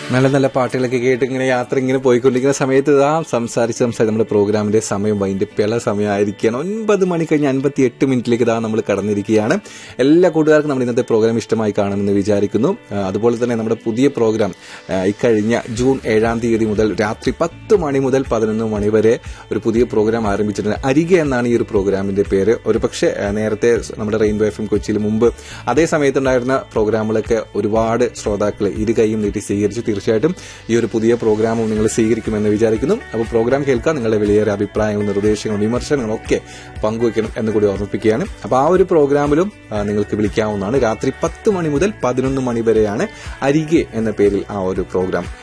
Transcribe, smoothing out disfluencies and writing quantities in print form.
നല്ല നല്ല പാട്ടുകളൊക്കെ കേട്ട് ഇങ്ങനെ യാത്ര ഇങ്ങനെ പോയിക്കൊണ്ടിരിക്കുന്ന സമയത്ത് സംസാരിച്ച് നമ്മുടെ പ്രോഗ്രാമിന്റെ സമയം വൈൻഡപ്പിയുള്ള സമയമായിരിക്കുകയാണ്. 9 മണി കഴിഞ്ഞ് 58 മിനിറ്റിലേക്ക് നമ്മൾ കടന്നിരിക്കുകയാണ്. എല്ലാ കൂട്ടുകാർക്കും നമ്മുടെ ഇന്നത്തെ പ്രോഗ്രാം ഇഷ്ടമായി കാണുമെന്ന് വിചാരിക്കുന്നു. അതുപോലെ തന്നെ നമ്മുടെ പുതിയ പ്രോഗ്രാം ഇക്കഴിഞ്ഞ ജൂൺ 7 തീയതി മുതൽ രാത്രി 10 മണി മുതൽ 11 മണി വരെ ഒരു പുതിയ പ്രോഗ്രാം ആരംഭിച്ചിട്ടുണ്ട്. അരികെ എന്നാണ് ഈ ഒരു പ്രോഗ്രാമിന്റെ പേര്. ഒരു പക്ഷേ നേരത്തെ നമ്മുടെ റെയിൻബോ FM കൊച്ചിയിൽ മുമ്പ് അതേ സമയത്തുണ്ടായിരുന്ന പ്രോഗ്രാമുകളൊക്കെ ഒരുപാട് ശ്രോതാക്കൾ ഇരു കൈയും നീട്ടി സ്വീകരിച്ചു. തീർച്ചയായിട്ടും ഈ ഒരു പുതിയ പ്രോഗ്രാമും നിങ്ങൾ സ്വീകരിക്കുമെന്ന് വിചാരിക്കുന്നു. അപ്പോൾ പ്രോഗ്രാം കേൾക്കാൻ നിങ്ങളുടെ വിലയേറെ അഭിപ്രായങ്ങളും നിർദ്ദേശങ്ങളും വിമർശനങ്ങളും ഒക്കെ പങ്കുവയ്ക്കണം എന്ന് കൂടി ഓർമ്മിപ്പിക്കുകയാണ്. അപ്പോൾ ആ ഒരു പ്രോഗ്രാമിലും നിങ്ങൾക്ക് വിളിക്കാവുന്നതാണ്. രാത്രി 10 മണി മുതൽ 11 മണി വരെയാണ് അരികെ എന്ന പേരിൽ ആ ഒരു പ്രോഗ്രാം